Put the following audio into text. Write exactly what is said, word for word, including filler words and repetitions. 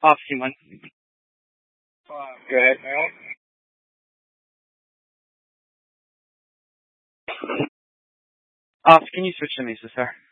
Off, Simon. Go ahead, Al. Off, can you switch to Mesa, sir?